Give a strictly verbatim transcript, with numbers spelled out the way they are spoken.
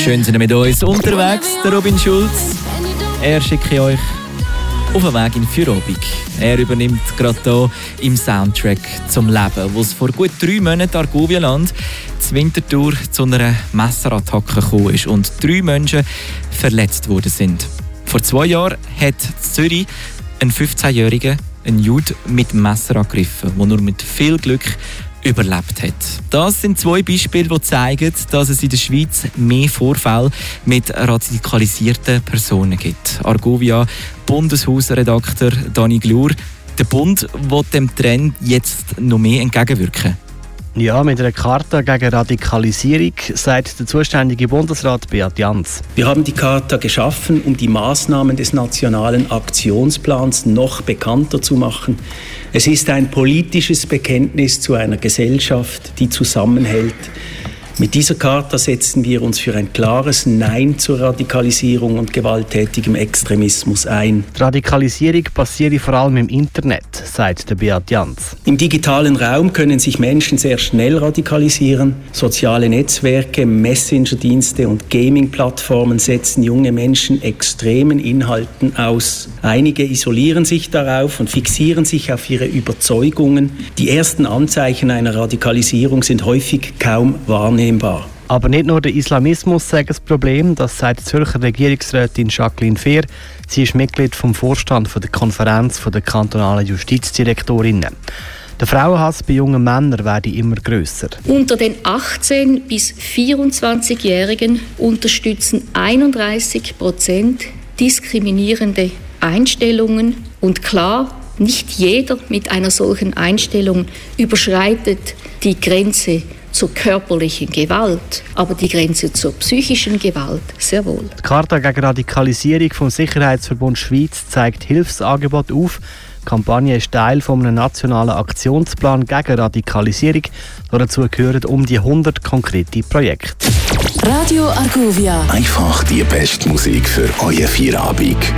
Schön sind ihr mit uns unterwegs, der Robin Schulz. Er schicke euch auf den Weg in Feierabend. Er übernimmt gerade hier im Soundtrack zum Leben, wo es vor gut drei Monaten Argovia-Land zur Winterthur zu einer Messerattacke gekommen ist und drei Menschen verletzt worden sind. Vor zwei Jahren hat in Zürich ein fünfzehnjähriger einen Jude mit dem Messer angegriffen, der nur mit viel Glück überlebt hat. Das sind zwei Beispiele, die zeigen, dass es in der Schweiz mehr Vorfälle mit radikalisierten Personen gibt. Argovia Bundeshausredakteur Dani Glur. Der Bund will dem Trend jetzt noch mehr entgegenwirken. Ja, mit einer Charta gegen Radikalisierung, sagt der zuständige Bundesrat Beat Jans. Wir haben die Charta geschaffen, um die Maßnahmen des nationalen Aktionsplans noch bekannter zu machen. Es ist ein politisches Bekenntnis zu einer Gesellschaft, die zusammenhält. Mit dieser Charta setzen wir uns für ein klares Nein zur Radikalisierung und gewalttätigem Extremismus ein. Die Radikalisierung passiert vor allem im Internet, sagt der Beat Jans. Im digitalen Raum können sich Menschen sehr schnell radikalisieren. Soziale Netzwerke, Messenger-Dienste und Gaming-Plattformen setzen junge Menschen extremen Inhalten aus. Einige isolieren sich darauf und fixieren sich auf ihre Überzeugungen. Die ersten Anzeichen einer Radikalisierung sind häufig kaum wahrnehmbar. Aber nicht nur der Islamismus sei das Problem, das sagt die Zürcher Regierungsrätin Jacqueline Fehr. Sie ist Mitglied vom Vorstand der Konferenz der kantonalen Justizdirektorinnen. Der Frauenhass bei jungen Männern werde immer grösser. Unter den achtzehn- bis vierundzwanzigjährigen unterstützen einunddreißig Prozent diskriminierende Einstellungen. Und klar, nicht jeder mit einer solchen Einstellung überschreitet die Grenze zur körperlichen Gewalt, aber die Grenze zur psychischen Gewalt sehr wohl. Die Charta gegen Radikalisierung vom Sicherheitsverbund Schweiz zeigt Hilfsangebote auf. Die Kampagne ist Teil eines nationalen Aktionsplan gegen Radikalisierung. Dazu gehören um die hundert konkrete Projekte. Radio Argovia. Einfach die beste Musik für euer Feierabend.